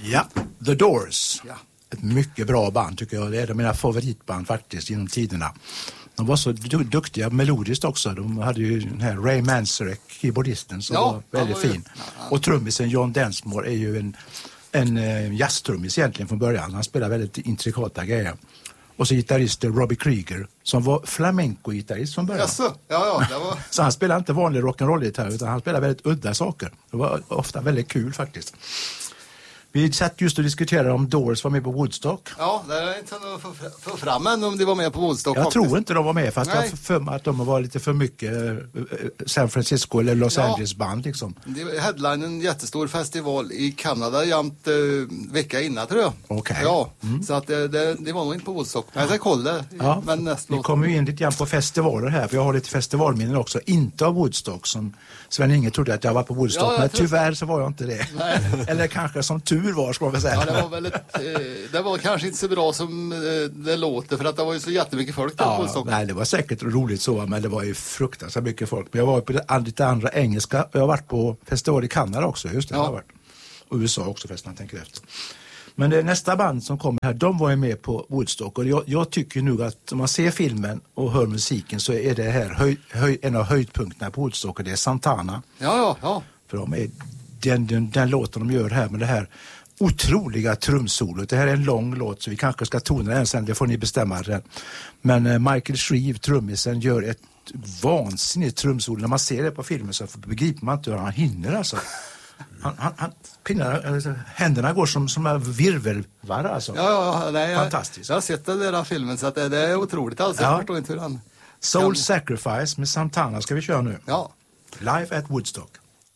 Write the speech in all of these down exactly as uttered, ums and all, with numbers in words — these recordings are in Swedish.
Ja, The Doors. Ja. Ett mycket bra band tycker jag. Det är de mina favoritband faktiskt genom tiderna. De var så du- duktiga melodiskt också. De hade ju den här Ray Manzarek, keyboardisten, som Ja, var väldigt han var ju- fin. Och trummisen John Densmore är ju en, en uh, jazztrummis egentligen från början. Han spelar väldigt intrikata grejer. Och så gitarristen Robbie Krieger som var flamenco-gitarrist från början. Jaså? Ja, ja, det var... Så han spelar inte vanlig rock'n'roll-gitarr utan han spelar väldigt udda saker. Det var ofta väldigt kul faktiskt. Vi satt just och diskuterade om Doors var med på Woodstock. Ja, det är inte något få fram än om de var med på Woodstock. Jag faktiskt. tror inte de var med fast Nej. jag för mig att de var lite för mycket eh, San Francisco eller Los Ja. Angeles band liksom. Det var headline en jättestor festival i Kanada jämt eh, vecka innan tror jag. Okej. Ja, Mm. så att det, det, det var nog inte på Woodstock. Men jag ska kolla. Ja, Men nästa vi låt. kommer ju in lite grann på festivaler här för jag har lite festivalminnen också. Inte av Woodstock som Sven-Inge trodde att jag var på Woodstock Ja, jag men tror- tyvärr så var jag inte det. Nej. Eller kanske som tur var ska man väl säga. Ja, det var väl ett, eh, det var kanske inte så bra som eh, det låter för att det var ju så jättemycket folk där på Ja, Woodstock. nej, det var säkert roligt så, men det var ju fruktansvärt mycket folk. Men jag var på det- lite andra engelska, jag har varit på festival i Kanada också, just det. Ja. Jag har varit. Och U S A också förresten, jag tänker efter. Men det nästa band som kommer här, de var ju med på Woodstock och jag, jag tycker nog att om man ser filmen och hör musiken så är det här höj, höj, en av höjdpunkterna på Woodstock och det är Santana. Ja, ja, ja. För de är, den, den, den låten de gör här med det här otroliga trumsolot. Det här är en lång låt så vi kanske ska tona den sen, det får ni bestämma den. Men eh, Michael Shreve, trummisen, gör ett vansinnigt trumsolo. När man ser det på filmen så begriper man inte hur han hinner alltså. Han, han, han, pinnar, alltså, händerna går som, som virvelvarr alltså. Ja, ja, ja, nej, jag, Fantastiskt. jag har sett den där filmen så att det, det är otroligt alltså. Ja. Jag förstår inte hur han... Soul kan- Sacrifice med Santana ska vi köra nu. Ja. Live at Woodstock.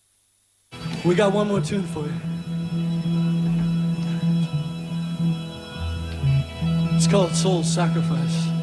We got one more tune for you. It's called Soul Sacrifice.